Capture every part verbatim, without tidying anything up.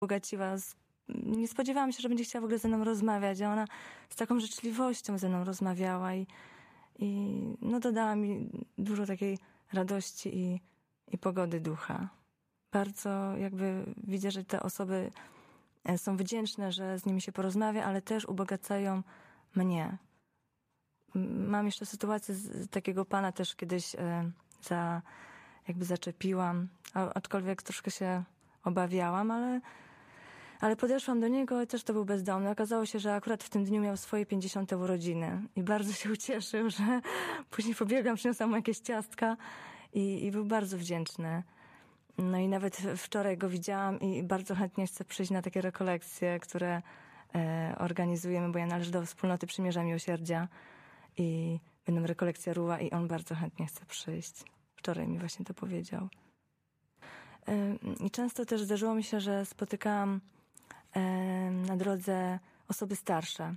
bogaciła. Nie spodziewałam się, że będzie chciała w ogóle ze mną rozmawiać, a ona z taką życzliwością ze mną rozmawiała i, i no dodała mi dużo takiej radości i, i pogody ducha. Bardzo jakby widzę, że te osoby są wdzięczne, że z nimi się porozmawia, ale też ubogacają mnie. Mam jeszcze sytuację z takiego pana też kiedyś e, za, jakby zaczepiłam, a, aczkolwiek troszkę się obawiałam, ale, ale podeszłam do niego i też to był bezdomny. Okazało się, że akurat w tym dniu miał swoje pięćdziesiąte urodziny i bardzo się ucieszył, że później pobiegłam, przyniosłam mu jakieś ciastka i, i był bardzo wdzięczny. No i nawet wczoraj go widziałam i bardzo chętnie chcę przyjść na takie rekolekcje, które e, organizujemy, bo ja należę do wspólnoty Przymierza Miłosierdzia i będą rekolekcje Ruła i on bardzo chętnie chce przyjść. Wczoraj mi właśnie to powiedział. E, I często też zdarzyło mi się, że spotykałam e, na drodze osoby starsze.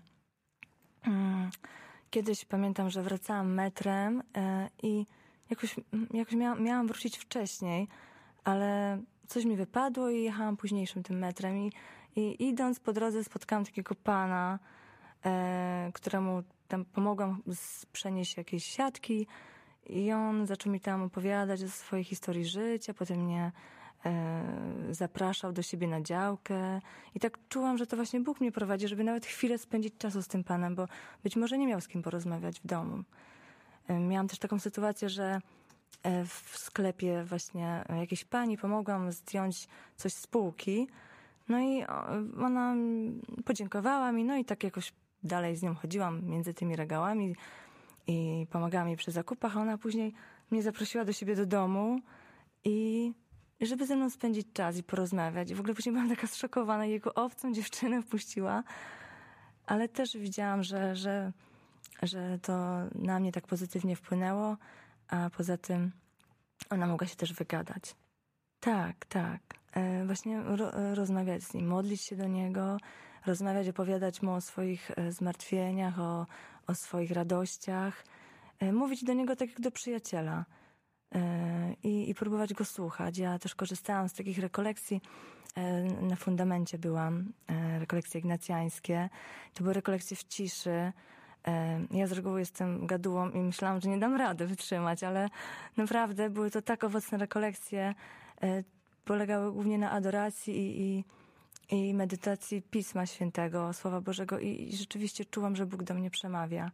E, kiedyś pamiętam, że wracałam metrem e, i jakoś, jakoś miałam, miałam wrócić wcześniej, ale coś mi wypadło i jechałam późniejszym tym metrem i, i idąc po drodze spotkałam takiego pana, e, któremu tam pomogłam przenieść jakieś siatki i on zaczął mi tam opowiadać o swojej historii życia, potem mnie e, zapraszał do siebie na działkę i tak czułam, że to właśnie Bóg mnie prowadzi, żeby nawet chwilę spędzić czasu z tym panem, bo być może nie miał z kim porozmawiać w domu. E, miałam też taką sytuację, że w sklepie właśnie jakiejś pani pomogłam zdjąć coś z półki. No i ona podziękowała mi, no i tak jakoś dalej z nią chodziłam między tymi regałami i pomagała mi przy zakupach, a ona później mnie zaprosiła do siebie do domu i żeby ze mną spędzić czas i porozmawiać. I w ogóle później byłam taka zszokowana, jego obcą dziewczynę wpuściła, ale też widziałam, że, że, że to na mnie tak pozytywnie wpłynęło. A poza tym ona mogła się też wygadać. Tak, tak. E, właśnie ro, rozmawiać z nim, modlić się do niego, rozmawiać, opowiadać mu o swoich zmartwieniach, o, o swoich radościach. E, mówić do niego tak jak do przyjaciela. E, i, I próbować go słuchać. Ja też korzystałam z takich rekolekcji. E, na fundamencie byłam. E, rekolekcje ignacjańskie. To były rekolekcje w ciszy. Ja z reguły jestem gadułą i myślałam, że nie dam rady wytrzymać, ale naprawdę były to tak owocne rekolekcje. Polegały głównie na adoracji i, i, i medytacji Pisma Świętego, Słowa Bożego i, i rzeczywiście czułam, że Bóg do mnie przemawia.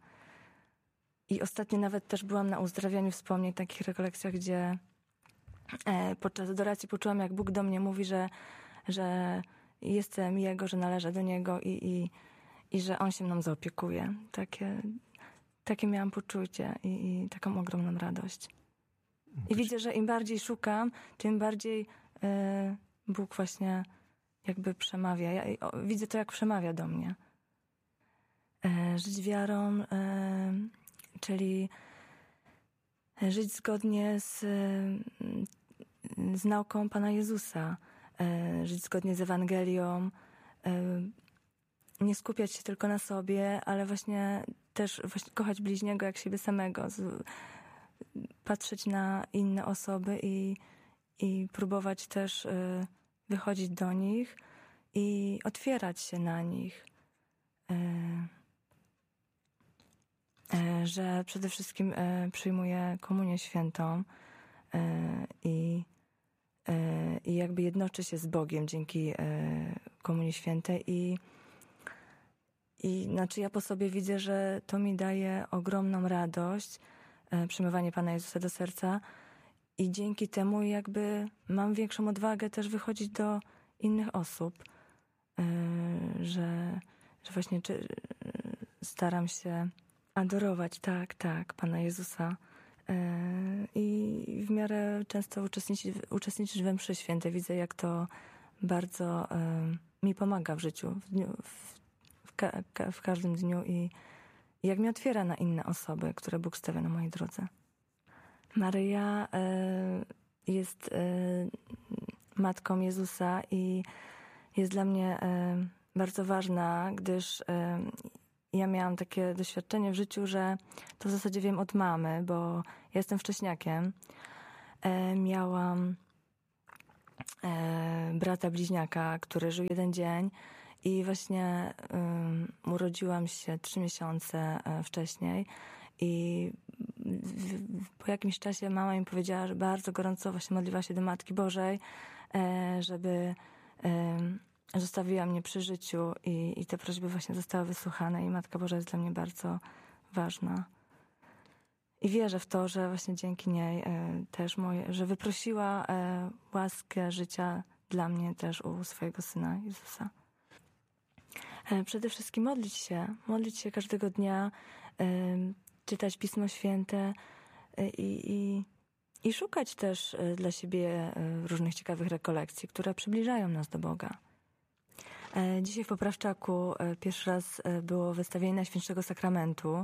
I ostatnio nawet też byłam na uzdrawianiu wspomnień, takich rekolekcjach, gdzie podczas adoracji poczułam, jak Bóg do mnie mówi, że, że jestem Jego, że należę do Niego i, i I że On się mną zaopiekuje. Takie, takie miałam poczucie i, i taką ogromną radość. I widzę, że im bardziej szukam, tym bardziej y, Bóg właśnie jakby przemawia. Ja o, widzę to, jak przemawia do mnie. Y, żyć wiarą, y, czyli żyć zgodnie z, y, z nauką Pana Jezusa. Y, żyć zgodnie z Ewangelią. Y, Nie skupiać się tylko na sobie, ale właśnie też właśnie kochać bliźniego jak siebie samego. Z, patrzeć na inne osoby i, i próbować też y, wychodzić do nich i otwierać się na nich. Y, y, że przede wszystkim y, przyjmuję komunię świętą y, i y, i jakby jednoczy się z Bogiem dzięki y, komunii świętej i I znaczy ja po sobie widzę, że to mi daje ogromną radość, e, przyjmowanie Pana Jezusa do serca i dzięki temu jakby mam większą odwagę też wychodzić do innych osób, e, że, że właśnie czy, staram się adorować, tak, tak, Pana Jezusa e, i w miarę często uczestniczyć, uczestniczyć we mszy świętej. Widzę, jak to bardzo e, mi pomaga w życiu, w dniu, w W, ka- ka- w każdym dniu i, i jak mnie otwiera na inne osoby, które Bóg stawia na mojej drodze. Maryja y, jest y, matką Jezusa i jest dla mnie y, bardzo ważna, gdyż y, ja miałam takie doświadczenie w życiu, że to w zasadzie wiem od mamy, bo ja jestem wcześniakiem. Y, miałam e, brata bliźniaka, który żył jeden dzień i właśnie um, urodziłam się trzy miesiące e, wcześniej i w, w, po jakimś czasie mama mi powiedziała, że bardzo gorąco właśnie modliła się do Matki Bożej, e, żeby e, zostawiła mnie przy życiu i, i te prośby właśnie zostały wysłuchane i Matka Boża jest dla mnie bardzo ważna. I wierzę w to, że właśnie dzięki niej e, też moje, że wyprosiła e, łaskę życia dla mnie też u swojego Syna Jezusa. E, przede wszystkim modlić się, modlić się każdego dnia, e, czytać Pismo Święte e, i, i, i szukać też e, dla siebie e, różnych ciekawych rekolekcji, które przybliżają nas do Boga. E, dzisiaj w Poprawczaku e, pierwszy raz e, było wystawienie Najświętszego Sakramentu.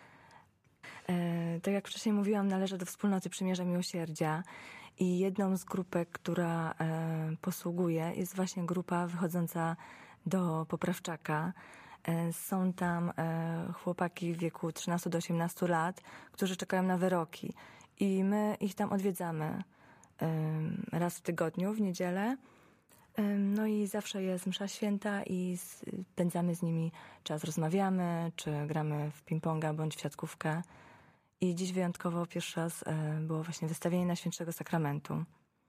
E, tak jak wcześniej mówiłam, należę do Wspólnoty Przymierza Miłosierdzia i jedną z grupek, która e, posługuje, jest właśnie grupa wychodząca do Poprawczaka. E, są tam e, chłopaki w wieku trzynastu do osiemnastu lat, którzy czekają na wyroki i my ich tam odwiedzamy e, raz w tygodniu, w niedzielę. E, no i zawsze jest msza święta i spędzamy z nimi czas, rozmawiamy, czy gramy w ping-ponga bądź w siatkówkę. I dziś wyjątkowo pierwszy raz e, było właśnie wystawienie Najświętszego Sakramentu.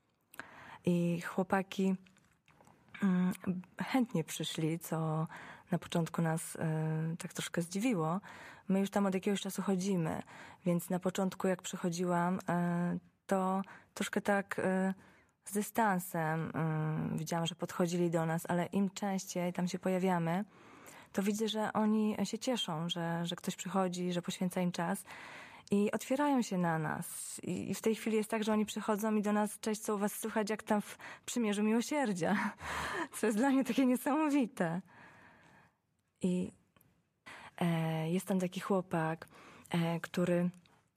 I chłopaki mm, chętnie przyszli, co na początku nas e, tak troszkę zdziwiło. My już tam od jakiegoś czasu chodzimy, więc na początku jak przychodziłam, e, to troszkę tak e, z dystansem e, widziałam, że podchodzili do nas, ale im częściej tam się pojawiamy, to widzę, że oni się cieszą, że, że ktoś przychodzi, że poświęca im czas. I otwierają się na nas. I w tej chwili jest tak, że oni przychodzą i do nas, cześć, co u was słychać, jak tam w Przymierzu Miłosierdzia. Co jest dla mnie takie niesamowite. I e, jest tam taki chłopak, e, który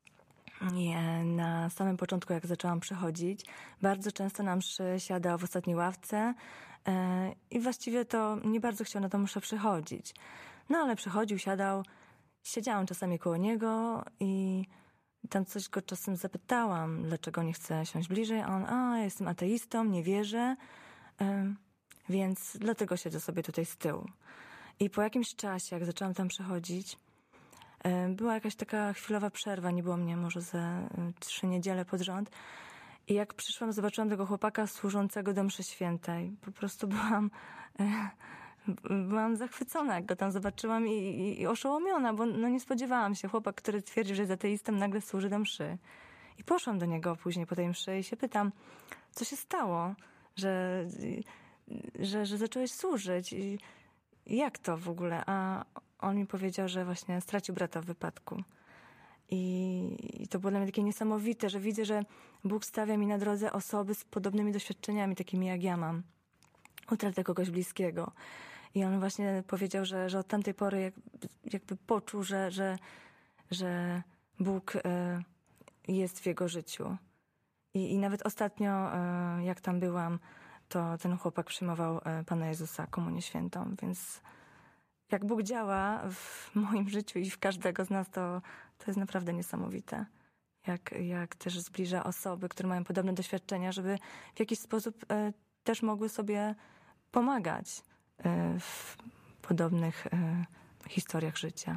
e, na samym początku, jak zaczęłam przychodzić, bardzo często na mszy siadał w ostatniej ławce e, i właściwie to nie bardzo chciał na tą mszę przychodzić. No ale przychodził, siadał. Siedziałam czasami koło niego i tam coś go czasem zapytałam, dlaczego nie chce siąść bliżej, a on, a ja jestem ateistą, nie wierzę, ym, więc dlatego siedzę sobie tutaj z tyłu. I po jakimś czasie, jak zaczęłam tam przychodzić, ym, była jakaś taka chwilowa przerwa, nie było mnie może ze y, trzy niedziele pod rząd. I jak przyszłam, zobaczyłam tego chłopaka służącego do mszy świętej. Po prostu byłam... Y, Byłam zachwycona, jak go tam zobaczyłam i, i, i oszołomiona, bo no nie spodziewałam się. Chłopak, który twierdził, że jest ateistą, nagle służy do mszy. I poszłam do niego później po tej mszy i się pytam, co się stało, że, że, że zacząłeś służyć i jak to w ogóle? A on mi powiedział, że właśnie stracił brata w wypadku. I, I to było dla mnie takie niesamowite, że widzę, że Bóg stawia mi na drodze osoby z podobnymi doświadczeniami, takimi jak ja mam. Utratę kogoś bliskiego. I on właśnie powiedział, że, że od tamtej pory jak, jakby poczuł, że, że, że Bóg y, jest w jego życiu. I, i nawet ostatnio, y, jak tam byłam, to ten chłopak przyjmował y, Pana Jezusa, Komunię Świętą. Więc jak Bóg działa w moim życiu i w każdego z nas, to, to jest naprawdę niesamowite. Jak, jak też zbliża osoby, które mają podobne doświadczenia, żeby w jakiś sposób y, też mogły sobie pomagać w podobnych historiach życia.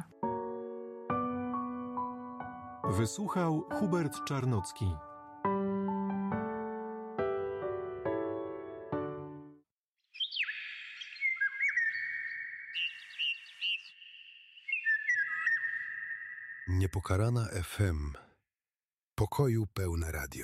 Wysłuchał Hubert Czarnocki. Niepokalana F M. Pokoju pełne radio.